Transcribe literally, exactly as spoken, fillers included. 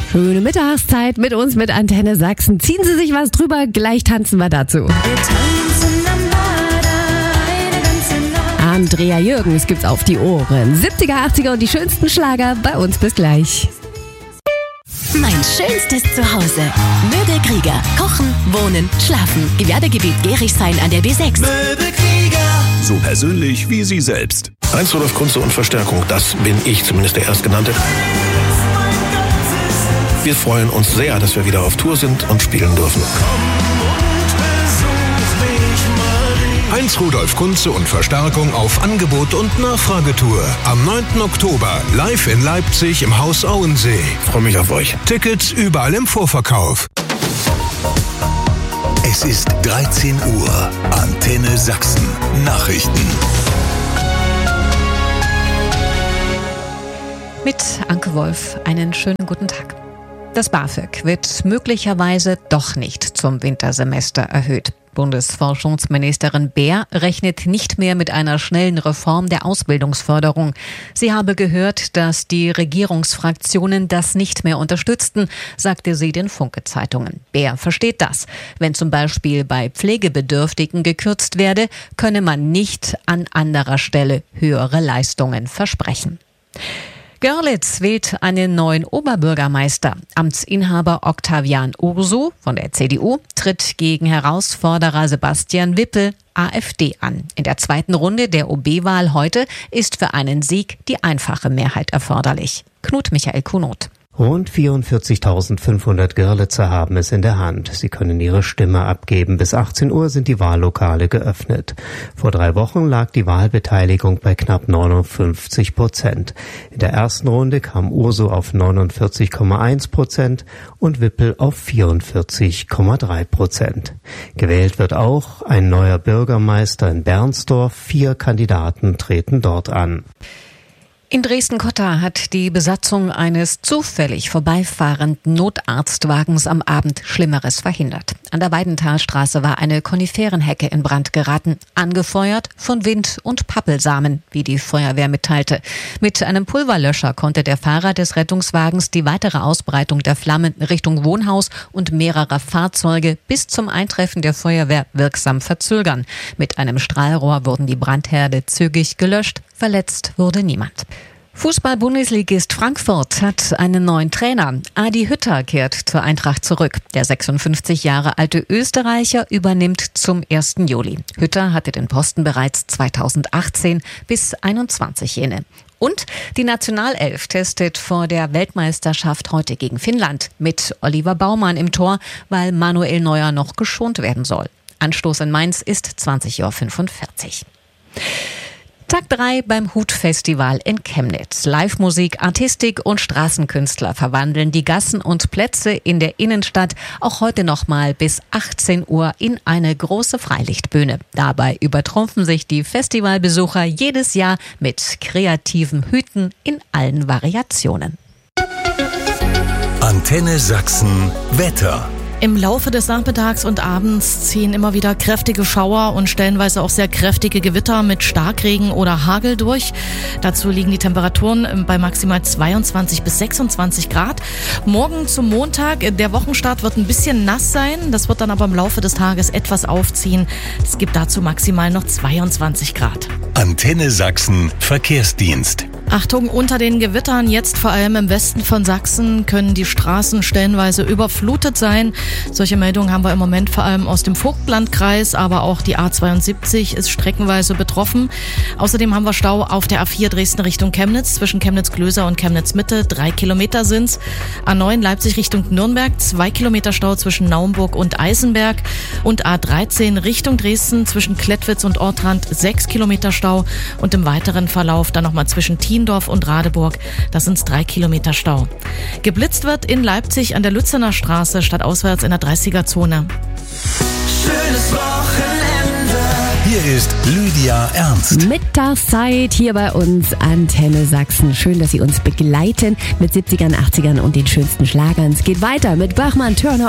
Schöne Mittagszeit mit uns, mit Antenne Sachsen. Ziehen Sie sich was drüber, gleich tanzen wir dazu. Wir tanzen am Bader, eine ganze Nacht. Andrea Jürgens gibt's auf die Ohren. siebziger, achtziger und die schönsten Schlager bei uns. Bis gleich. Mein schönstes Zuhause. Möbelkrieger. Kochen, wohnen, schlafen. Gewerbegebiet Gerichshain an der B sechs. Möbelkrieger. So persönlich wie Sie selbst. Heinz Rudolf Kunze und Verstärkung, das bin ich, zumindest der Erstgenannte. Wir freuen uns sehr, dass wir wieder auf Tour sind und spielen dürfen. Heinz Rudolf Kunze und Verstärkung auf Angebot und Nachfragetour. Am neunten Oktober live in Leipzig im Haus Auensee. Ich freue mich auf euch. Tickets überall im Vorverkauf. Es ist dreizehn Uhr. Antenne Sachsen. Nachrichten. Mit Anke Wolf einen schönen guten Tag. Das BAföG wird möglicherweise doch nicht zum Wintersemester erhöht. Bundesforschungsministerin Baer rechnet nicht mehr mit einer schnellen Reform der Ausbildungsförderung. Sie habe gehört, dass die Regierungsfraktionen das nicht mehr unterstützten, sagte sie den Funke-Zeitungen. Baer versteht das. Wenn zum Beispiel bei Pflegebedürftigen gekürzt werde, könne man nicht an anderer Stelle höhere Leistungen versprechen. Görlitz wählt einen neuen Oberbürgermeister. Amtsinhaber Octavian Ursu von der C D U tritt gegen Herausforderer Sebastian Wippel, AfD, an. In der zweiten Runde der O B-Wahl heute ist für einen Sieg die einfache Mehrheit erforderlich. Knut Michael Kunot. Rund vierundvierzigtausendfünfhundert Görlitzer haben es in der Hand. Sie können ihre Stimme abgeben. Bis achtzehn Uhr sind die Wahllokale geöffnet. Vor drei Wochen lag die Wahlbeteiligung bei knapp neunundfünfzig Prozent. In der ersten Runde kam Ursu auf neunundvierzig Komma eins Prozent und Wippel auf vierundvierzig Komma drei Prozent. Gewählt wird auch ein neuer Bürgermeister in Bernsdorf. Vier Kandidaten treten dort an. In Dresden-Cotta hat die Besatzung eines zufällig vorbeifahrenden Notarztwagens am Abend Schlimmeres verhindert. An der Weidenthalstraße war eine Koniferenhecke in Brand geraten, angefeuert von Wind und Pappelsamen, wie die Feuerwehr mitteilte. Mit einem Pulverlöscher konnte der Fahrer des Rettungswagens die weitere Ausbreitung der Flammen Richtung Wohnhaus und mehrerer Fahrzeuge bis zum Eintreffen der Feuerwehr wirksam verzögern. Mit einem Strahlrohr wurden die Brandherde zügig gelöscht. Verletzt wurde niemand. Fußball-Bundesligist Frankfurt hat einen neuen Trainer. Adi Hütter kehrt zur Eintracht zurück. Der sechsundfünfzig Jahre alte Österreicher übernimmt zum ersten Juli. Hütter hatte den Posten bereits zweitausendachtzehn bis einundzwanzig inne. Und die Nationalelf testet vor der Weltmeisterschaft heute gegen Finnland mit Oliver Baumann im Tor, weil Manuel Neuer noch geschont werden soll. Anstoß in Mainz ist zwanzig Uhr fünfundvierzig. Tag drei beim Hut-Festival in Chemnitz. Live-Musik, Artistik und Straßenkünstler verwandeln die Gassen und Plätze in der Innenstadt auch heute nochmal bis achtzehn Uhr in eine große Freilichtbühne. Dabei übertrumpfen sich die Festivalbesucher jedes Jahr mit kreativen Hüten in allen Variationen. Antenne Sachsen Wetter. Im Laufe des Nachmittags und Abends ziehen immer wieder kräftige Schauer und stellenweise auch sehr kräftige Gewitter mit Starkregen oder Hagel durch. Dazu liegen die Temperaturen bei maximal zweiundzwanzig bis sechsundzwanzig Grad. Morgen zum Montag, der Wochenstart wird ein bisschen nass sein. Das wird dann aber im Laufe des Tages etwas aufziehen. Es gibt dazu maximal noch zweiundzwanzig Grad. Antenne Sachsen Verkehrsdienst. Achtung, unter den Gewittern, jetzt vor allem im Westen von Sachsen, können die Straßen stellenweise überflutet sein. Solche Meldungen haben wir im Moment vor allem aus dem Vogtlandkreis, aber auch die A zweiundsiebzig ist streckenweise betroffen. Außerdem haben wir Stau auf der A vier Dresden Richtung Chemnitz, zwischen Chemnitz-Klöser und Chemnitz-Mitte, drei Kilometer sind's. A neun Leipzig Richtung Nürnberg, zwei Kilometer Stau zwischen Naumburg und Eisenberg. Und A dreizehn Richtung Dresden, zwischen Klettwitz und Ortrand, sechs Kilometer Stau. Und im weiteren Verlauf dann nochmal zwischen Thiendorf und Radeburg, da sind's drei Kilometer Stau. Geblitzt wird in Leipzig an der Lützener Straße, stadtauswärts in der dreißiger-Zone. Schönes Wochenende. Hier ist Lydia Ernst. Mittagszeit hier bei uns Antenne Sachsen. Schön, dass Sie uns begleiten mit siebzigern, achtzigern und den schönsten Schlagern. Es geht weiter mit Bachmann, Turner